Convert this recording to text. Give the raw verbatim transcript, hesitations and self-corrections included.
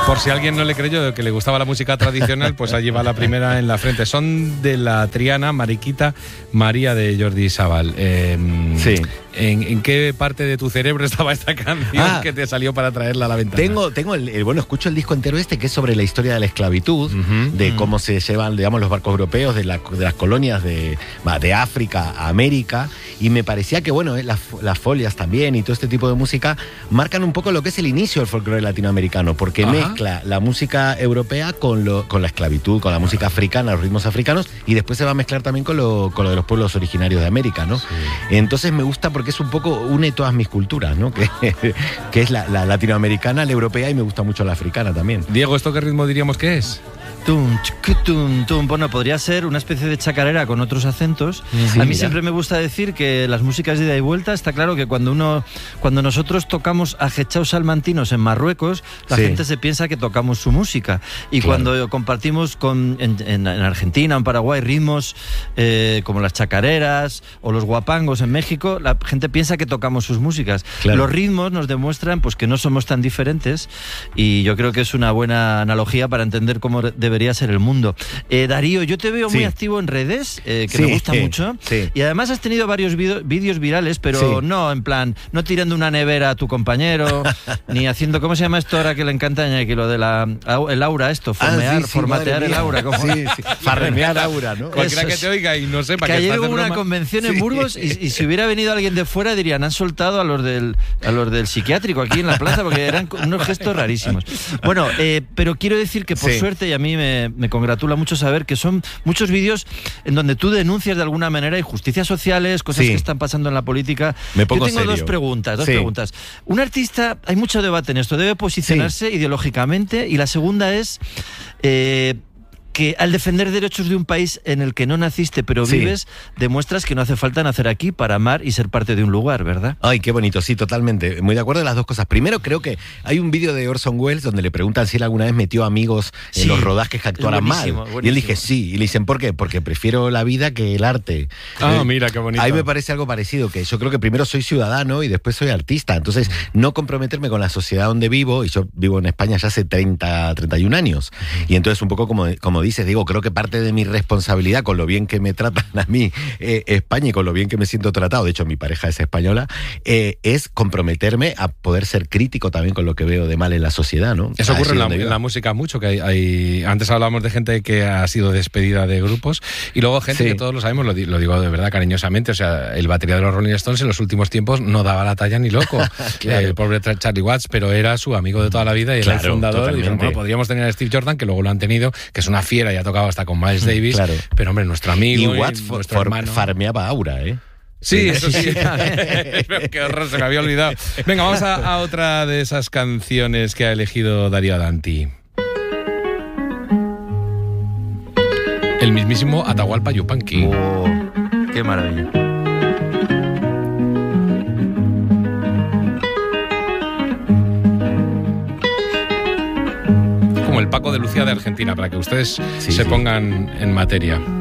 Por si alguien no le creyó que le gustaba la música tradicional, pues allí va la primera en la frente. Son de la Triana, Mariquita María de Jordi Sabal. Eh, sí. ¿en, ¿En qué parte de tu cerebro estaba esta canción ah, que te salió para traerla a la ventana? Tengo, tengo el, el, bueno, escucho el disco entero este, que es sobre la historia de la esclavitud, uh-huh, de uh-huh. cómo se llevan, digamos, los barcos europeos de, la, de las colonias de, de África a América, y me parecía que, bueno, las, las folias también y todo este tipo de música marcan un poco lo que es el inicio del folclore latinoamericano, porque Ajá. mezcla la música europea con, lo, con la esclavitud, con la música africana, los ritmos africanos, y después se va a mezclar también con lo, con lo de los pueblos originarios de América, ¿no? Sí. Entonces me gusta porque es un poco, une todas mis culturas, ¿no? Que, que es la, la latinoamericana, la europea, y me gusta mucho la africana también. Diego, ¿esto qué ritmo diríamos que es? Tum, tum, tum. Bueno, podría ser una especie de chacarera con otros acentos. Sí, a mí mira. siempre me gusta decir que las músicas de ida y vuelta, está claro que cuando uno, cuando nosotros tocamos ajechaos salmantinos en Marruecos, la sí. gente se piensa que tocamos su música. Y claro. cuando compartimos con, en, en, en Argentina, en Paraguay, ritmos eh, como las chacareras o los guapangos en México, la gente piensa que tocamos sus músicas. Claro. Los ritmos nos demuestran pues que no somos tan diferentes, y yo creo que es una buena analogía para entender cómo debe debería ser el mundo. Eh, Darío, yo te veo muy sí. activo en redes, eh, que sí, me gusta sí, mucho, sí. y además has tenido varios vídeos virales, pero sí. no en plan, no tirando una nevera a tu compañero, ni haciendo, ¿cómo se llama esto ahora que le encanta a Iñaki? Lo de la, el aura, esto, formear, ah, sí, sí, formatear el aura. ¿Cómo? Sí, sí. Farremear aura, ¿no? Cualquiera que te oiga y no sepa que, que ayer estás hubo de una broma. convención en Burgos sí. y, y si hubiera venido alguien de fuera dirían, han soltado a los del, a los del psiquiátrico aquí en la plaza, porque eran unos gestos rarísimos. Bueno, eh, pero quiero decir que por sí. suerte, y a mí me, me congratula mucho saber que son muchos vídeos en donde tú denuncias de alguna manera injusticias sociales, cosas sí. que están pasando en la política. Me pongo Yo tengo serio. dos preguntas, dos sí. preguntas. Un artista, hay mucho debate en esto, debe posicionarse sí. ideológicamente, y la segunda es eh, que al defender derechos de un país en el que no naciste pero sí. vives, demuestras que no hace falta nacer aquí para amar y ser parte de un lugar, ¿verdad? Ay, qué bonito, sí, totalmente. Muy de acuerdo en las dos cosas. Primero, creo que hay un vídeo de Orson Welles donde le preguntan si él alguna vez metió amigos en sí. los rodajes que actuaran mal. Buenísimo. Y él dije sí. Y le dicen, ¿por qué? Porque prefiero la vida que el arte. Ah, eh, mira, qué bonito. Ahí me parece algo parecido, que yo creo que primero soy ciudadano y después soy artista. Entonces, no comprometerme con la sociedad donde vivo, y yo vivo en España ya hace treinta, treinta y un años. Y entonces, un poco como, como dices, digo, creo que parte de mi responsabilidad, con lo bien que me tratan a mí eh, España y con lo bien que me siento tratado, de hecho mi pareja es española, eh, es comprometerme a poder ser crítico también con lo que veo de mal en la sociedad, ¿no? Eso ocurre en la, en la música mucho, que hay, hay antes hablábamos de gente que ha sido despedida de grupos, y luego gente sí. que todos lo sabemos, lo, lo digo de verdad cariñosamente, o sea, el batería de los Rolling Stones en los últimos tiempos no daba la talla ni loco, claro. el pobre Charlie Watts, pero era su amigo de toda la vida y era claro, el fundador, y dijeron, bueno, podríamos tener a Steve Jordan, que luego lo han tenido, que es una fiera y ha tocado hasta con Miles Davis, claro. pero hombre, nuestro amigo y Watts y nuestro for, hermano farmeaba aura, ¿eh? Sí, eso sí. Qué horror, se me había olvidado. Venga, vamos a, a otra de esas canciones que ha elegido Darío Danti. El mismísimo Atahualpa Yupanqui. Oh, qué maravilla. El Paco de Lucía de Argentina, para que ustedes sí, se sí. pongan en materia.